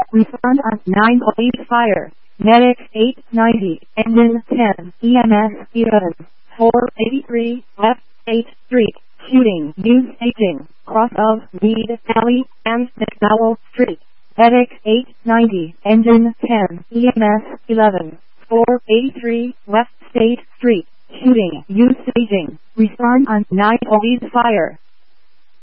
Respond on 9 police fire. Medic 890, engine 10, EMS 11, 483, West 8th Street, shooting, use staging, cross of Mead Alley and McDowell Street. Medic 890, engine 10, EMS 11, 483, West State Street, shooting, use staging. Respond on 9 police fire.